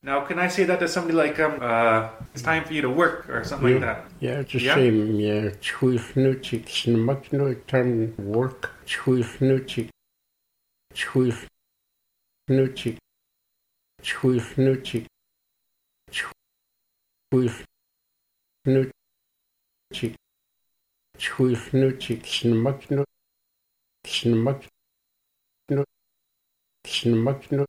Now, can I say that to somebody like, it's time for you to work or something like that? Yeah, just say, yeah, chwifnuchik, smakno term work, chwifnuchik, chwifnuchik, chwifnuchik, chwifnuchik, chwifnuchik, smakno, smakno, smakno,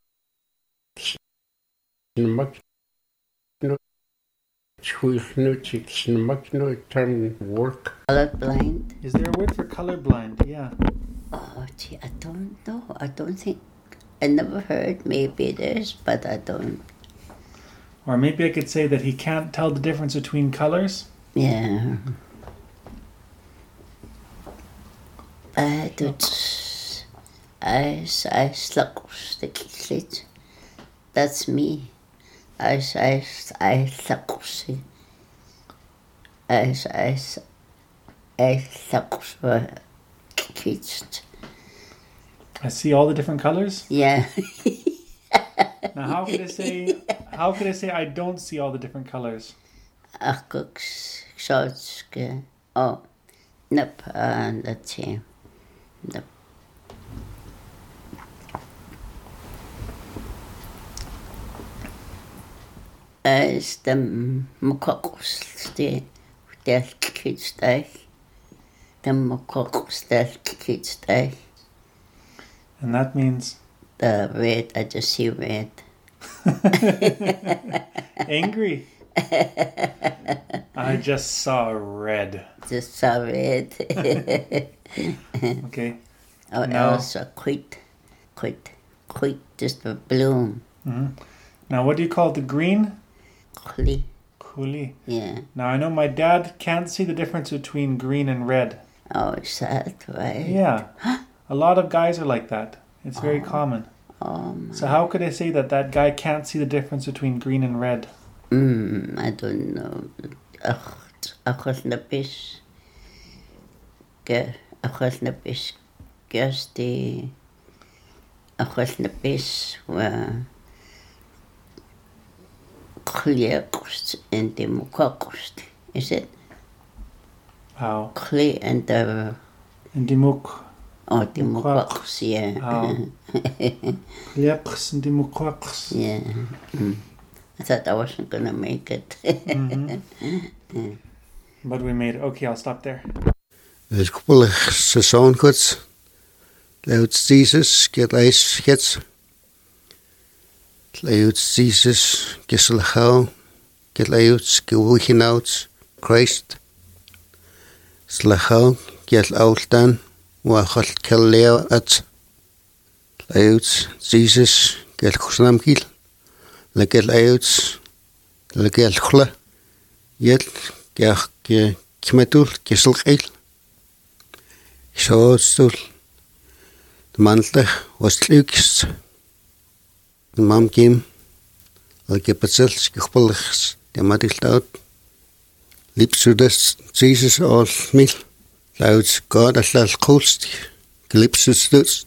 smakno, chwifnuchik, smakno term work. Colorblind? Is there a word for colorblind? Yeah. Oh, gee, I don't know. I don't think. I never heard. Maybe it is, but I don't. Or maybe I could say that he can't tell the difference between colors. Yeah. I don't. I slugs the kids. That's me. I slugs. I slugs for kids. I see all the different colors. Yeah. Now, how could I say? How could I say I don't see all the different colors? Oh, nope. Let's see. Nope. As the mokokos the kids day. The mokokos the kids day. And that means? The red, I just see red. Angry. I just saw red. Just saw red. Okay. Or now, else quit, just a bloom. Mm-hmm. Now, what do you call the green? Kuli. Kuli. Yeah. Now, I know my dad can't see the difference between green and red. Oh, is that right? Yeah. A lot of guys are like that. It's very common. So how could I say that that guy can't see the difference between green and red? I don't know. Achos na bis. Achos na bis. Gersti. Achos na bis. Kliakust and the mukakust. Is it? How? Kli and the... And the muk. Oh, the mukaks, yeah. Kliaks and the mukaks. Yeah. I thought I wasn't going to make it. But we made it. Okay, I'll stop there. There's a couple of seizoen goods. Louds Jesus, get ice hits. Louds Jesus, Giselhau, get louds, gewuchen out, Christ. Slachau, get outdan, wachal kelleo at. Louds Jesus, get kusnamkil. Le get louds, le get chla. Yet, gach kimetul, giselchil. So stul. The mantel was lukes. The mom came. I'll keep it self, skippolichs, the matic out. Lips to this Jesus all meal. Louds God as last coast. Lips to this.